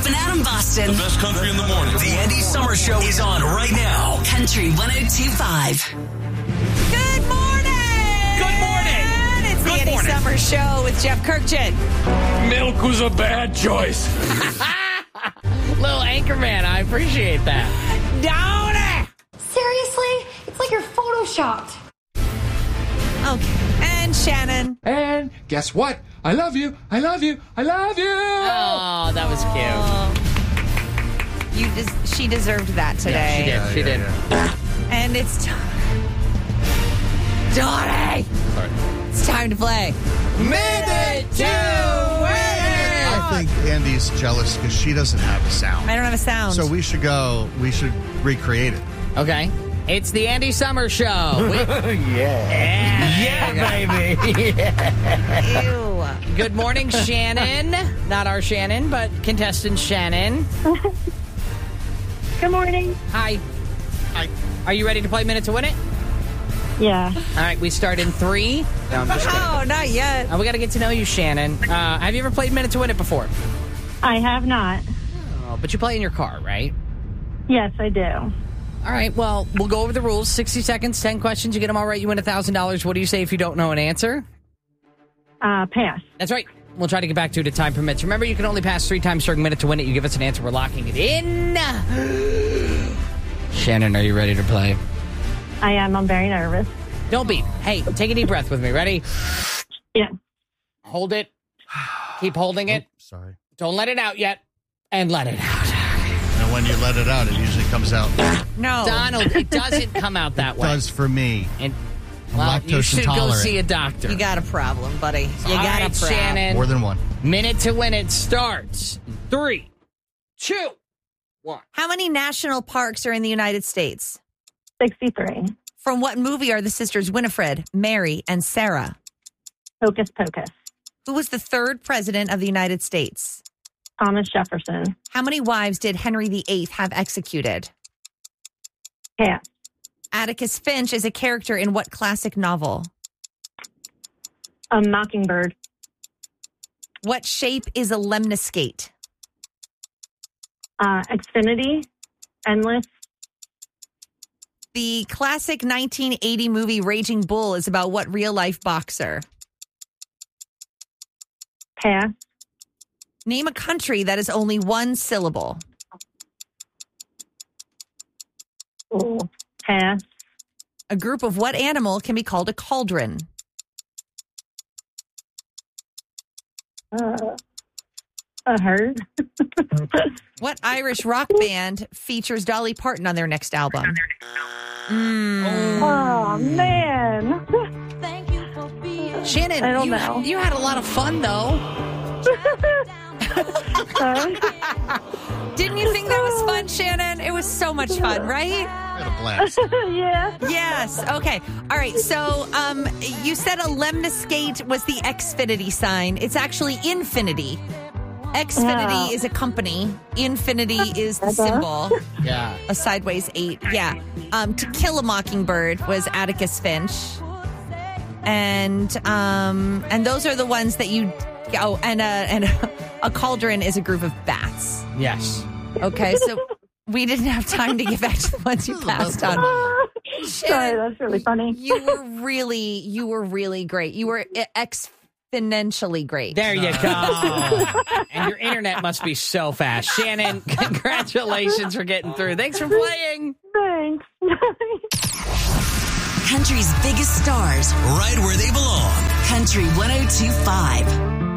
and Adam Boston. The best country in the morning. The Andy Summer Show is on right now. Country 102.5. Good morning! Good morning! It's the Good Andy morning. Summer Show with Jeff Kirkchin. Milk was a bad choice. Little Anchorman, I appreciate that. Down it! Seriously? It's like you're photoshopped. Okay. And Shannon. And guess what? I love you. I love you. I love you. Oh, that was cute. She deserved that today. Yeah, she did. And it's Donnie! It's time to play. Minute to win it! I think Andy's jealous because she doesn't have a sound. I don't have a sound. So we should recreate it. Okay. It's the Andy Summer Show. Yeah, baby. Ew. Good morning, Shannon. Not our Shannon, but contestant Shannon. Good morning. Hi. Are you ready to play Minute to Win It? Yeah. All right, we start in 3. No, I'm just kidding. Oh, not yet. We got to get to know you, Shannon. Have you ever played Minute to Win It before? I have not. Oh, but you play in your car, right? Yes, I do. All right, well, we'll go over the rules. 60 seconds, 10 questions. You get them all right, you win $1,000. What do you say if you don't know an answer? Pass. That's right. We'll try to get back to it if time permits. Remember, you can only pass 3 times during Minute to Win It. You give us an answer, we're locking it in. Shannon, are you ready to play? I am. I'm very nervous. Don't be. Hey, take a deep breath with me. Ready? Yeah. Hold it. Keep holding it. Sorry. Don't let it out yet. And let it out. And when you let it out, it usually comes out. No. Donald, it doesn't come out that way. It does for me. And, I'm well, lactose you should go intolerant. see a doctor. You got a problem, buddy. You All got right, a problem. Shannon. More than one. Minute to Win It starts. 3, 2, 1. How many national parks are in the United States? 63. From what movie are the sisters Winifred, Mary, and Sarah? Hocus Pocus. Who was the 3rd president of the United States? Thomas Jefferson. How many wives did Henry VIII have executed? Pass. Atticus Finch is a character in what classic novel? Mockingbird. What shape is a lemniscate? Xfinity. Endless. The classic 1980 movie Raging Bull is about what real-life boxer? Pass. Name a country that is only one syllable. Ooh. Pass. A group of what animal can be called a cauldron? A herd. What Irish rock band features Dolly Parton on their next album? Oh, man. Shannon, I don't know. you had a lot of fun, though. Didn't you think that was fun, Shannon? It was so much fun, right? I had a blast. Yeah. Yes. Okay. All right. So you said a lemniscate was the Xfinity sign. It's actually infinity. Xfinity is a company. Infinity is the symbol. Yeah. A sideways 8. Yeah. To Kill a Mockingbird was Atticus Finch. And those are the ones that you... Oh, and a cauldron is a group of bats. Yes. Okay, so we didn't have time to get back to the ones you passed on. Sorry, that's really funny. You were really great. You were exponentially great. There you go. And your internet must be so fast. Shannon, congratulations for getting through. Thanks for playing. Thanks. Country's biggest stars, right where they belong. Country 102.5.